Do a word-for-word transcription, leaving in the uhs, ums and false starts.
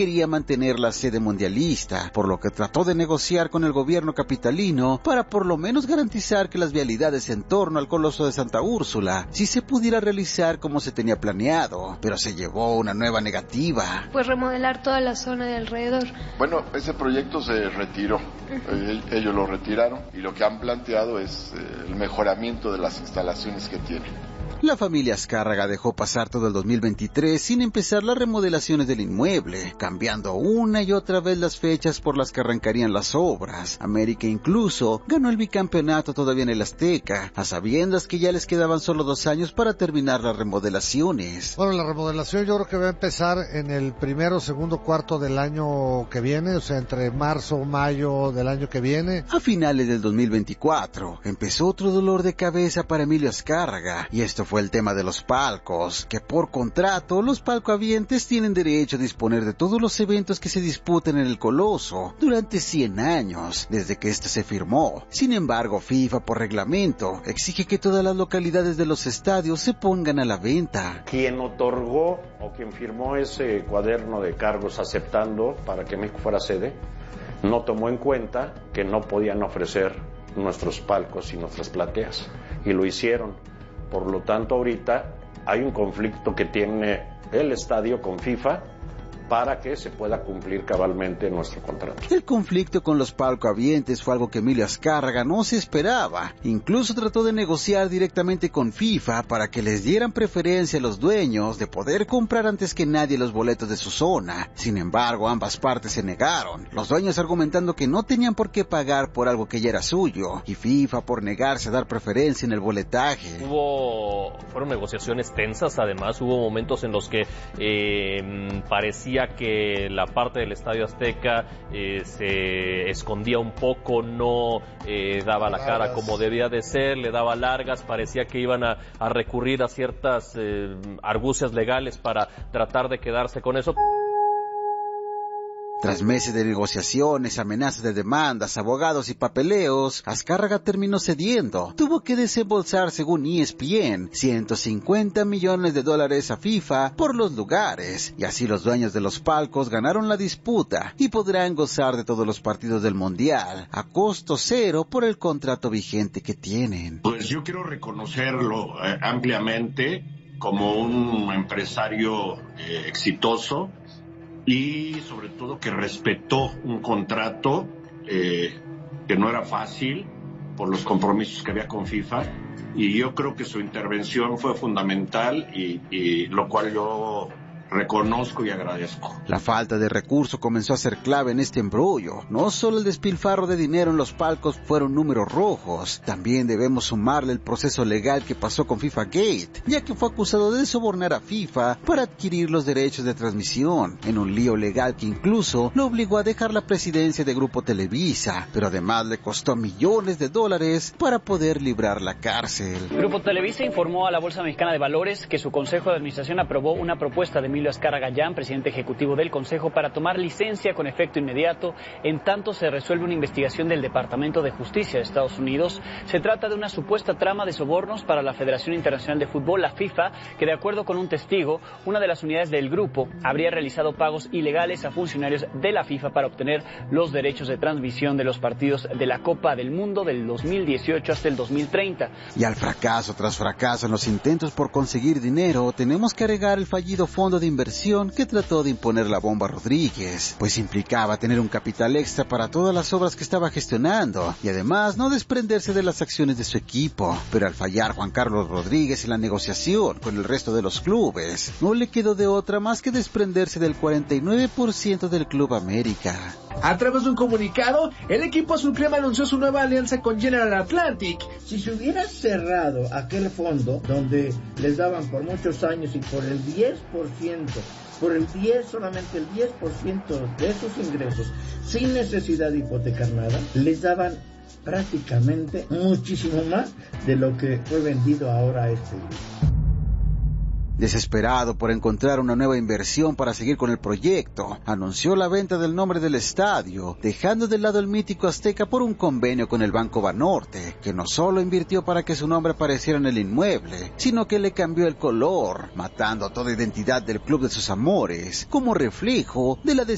quería mantener la sede mundialista, por lo que trató de negociar con el gobierno capitalino para por lo menos garantizar que las vialidades en torno al Coloso de Santa Úrsula sí se pudiera realizar como se tenía planeado, pero se llevó una nueva negativa. Pues remodelar toda la zona de alrededor. Bueno, ese proyecto se retiró, uh-huh. Ellos lo retiraron y lo que han planteado es el mejoramiento de las instalaciones que tienen. La familia Azcárraga dejó pasar todo el dos mil veintitrés sin empezar las remodelaciones del inmueble, cambiando una y otra vez las fechas por las que arrancarían las obras. América incluso ganó el bicampeonato todavía en el Azteca, a sabiendas que ya les quedaban solo dos años para terminar las remodelaciones. Bueno, la remodelación yo creo que va a empezar en el primero o segundo cuarto del año que viene, o sea, entre marzo o mayo del año que viene. A finales del dos mil veinticuatro empezó otro dolor de cabeza para Emilio Azcárraga, y esto fue el tema de los palcos, que por contrato los palcohabientes tienen derecho a disponer de todos los eventos que se disputen en el Coloso durante cien años, desde que este se firmó. Sin embargo, FIFA por reglamento exige que todas las localidades de los estadios se pongan a la venta. Quien otorgó o quien firmó ese cuaderno de cargos aceptando para que México fuera sede, no tomó en cuenta que no podían ofrecer nuestros palcos y nuestras plateas, y lo hicieron. Por lo tanto, ahorita hay un conflicto que tiene el estadio con FIFA para que se pueda cumplir cabalmente nuestro contrato. El conflicto con los palcohabientes fue algo que Emilio Azcárraga no se esperaba. Incluso trató de negociar directamente con FIFA para que les dieran preferencia a los dueños de poder comprar antes que nadie los boletos de su zona. Sin embargo, ambas partes se negaron, los dueños argumentando que no tenían por qué pagar por algo que ya era suyo, y FIFA por negarse a dar preferencia en el boletaje. Hubo, fueron negociaciones tensas, además hubo momentos en los que eh, parecía que la parte del Estadio Azteca eh, se escondía un poco, no eh, daba la cara como debía de ser, le daba largas, parecía que iban a, a recurrir a ciertas eh, argucias legales para tratar de quedarse con eso. Tras meses de negociaciones, amenazas de demandas, abogados y papeleos, Azcárraga terminó cediendo. Tuvo que desembolsar, según E S P N, ciento cincuenta millones de dólares a FIFA por los lugares, y así los dueños de los palcos ganaron la disputa y podrán gozar de todos los partidos del Mundial a costo cero por el contrato vigente que tienen. Pues yo quiero reconocerlo eh, ampliamente como un empresario eh, exitoso, y sobre todo que respetó un contrato eh, que no era fácil por los compromisos que había con FIFA, y yo creo que su intervención fue fundamental y, y lo cual yo reconozco y agradezco. La falta de recurso comenzó a ser clave en este embrollo. No solo el despilfarro de dinero en los palcos fueron números rojos, también debemos sumarle el proceso legal que pasó con FIFA Gate, ya que fue acusado de sobornar a FIFA para adquirir los derechos de transmisión, en un lío legal que incluso lo obligó a dejar la presidencia de Grupo Televisa, pero además le costó millones de dólares para poder librar la cárcel. Grupo Televisa informó a la Bolsa Mexicana de Valores que su Consejo de Administración aprobó una propuesta de Emilio Azcárraga Gallán, presidente ejecutivo del Consejo, para tomar licencia con efecto inmediato, en tanto se resuelve una investigación del Departamento de Justicia de Estados Unidos. Se trata de una supuesta trama de sobornos para la Federación Internacional de Fútbol, la FIFA, que de acuerdo con un testigo, una de las unidades del grupo habría realizado pagos ilegales a funcionarios de la FIFA para obtener los derechos de transmisión de los partidos de la Copa del Mundo del dos mil dieciocho hasta el dos mil treinta. Y al fracaso tras fracaso en los intentos por conseguir dinero, tenemos que agregar el fallido fondo de inversión que trató de imponer la Bomba Rodríguez, pues implicaba tener un capital extra para todas las obras que estaba gestionando y además no desprenderse de las acciones de su equipo. Pero al fallar Juan Carlos Rodríguez en la negociación con el resto de los clubes, no le quedó de otra más que desprenderse del cuarenta y nueve por ciento del Club América. A través de un comunicado, el equipo azul crema anunció su nueva alianza con General Atlantic. Si se hubiera cerrado aquel fondo donde les daban por muchos años y por el diez por ciento, por el diez, solamente el diez por ciento de esos ingresos, sin necesidad de hipotecar nada, les daban prácticamente muchísimo más de lo que fue vendido ahora a este grupo. Desesperado por encontrar una nueva inversión para seguir con el proyecto, anunció la venta del nombre del estadio, dejando de lado el mítico Azteca por un convenio con el Banco Banorte, que no solo invirtió para que su nombre apareciera en el inmueble, sino que le cambió el color, matando toda identidad del club de sus amores, como reflejo de la